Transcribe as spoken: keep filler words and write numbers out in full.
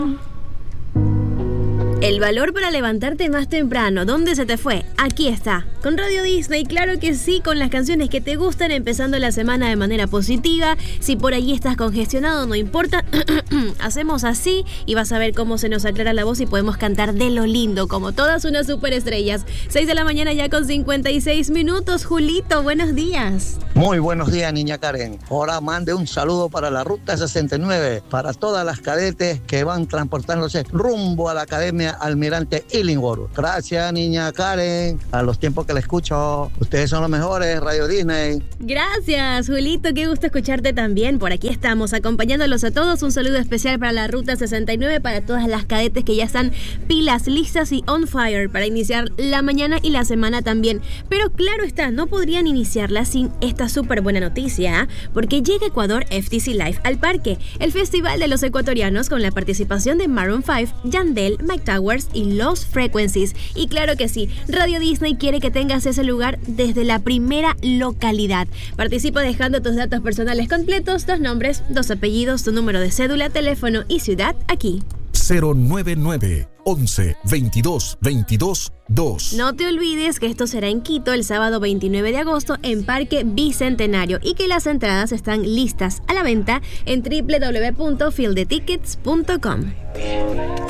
El valor para levantarte más temprano. ¿Dónde se te fue? Aquí está. Con Radio Disney, claro que sí, con las canciones que te gustan, empezando la semana de manera positiva. Si por allí estás congestionado, no importa. Hacemos así y vas a ver cómo se nos aclara la voz y podemos cantar de lo lindo, como todas unas superestrellas. seis de la mañana ya con cincuenta y seis minutos. Julito, buenos días. Muy buenos días, niña Karen. Ahora mande un saludo para la Ruta sesenta y nueve, para todas las cadetes que van transportándose rumbo a la Academia Almirante Illingworth. Gracias, niña Karen. A los tiempos que la escucho, ustedes son los mejores, Radio Disney. Gracias, Julito, qué gusto escucharte también. Por aquí estamos acompañándolos a todos. Un saludo especial para la Ruta sesenta y nueve, para todas las cadetes que ya están pilas, listas y on fire para iniciar la mañana y la semana también. Pero claro está, no podrían iniciarla sin esta súper buena noticia, porque llega Ecuador F T C Live al parque, el festival de los ecuatorianos con la participación de Maroon cinco, Yandel, Mike Towers y Lost Frequencies. Y claro que sí, Radio Disney quiere que tengas ese lugar desde la primera localidad. Participa dejando tus datos personales completos, dos nombres, dos apellidos, tu número de cédula, teléfono y ciudad aquí. cero nueve nueve, once, veintidós, veintidós, dos. No te olvides que esto será en Quito el sábado veintinueve de agosto en Parque Bicentenario y que las entradas están listas a la venta en doble u doble u doble u punto field the tickets punto com.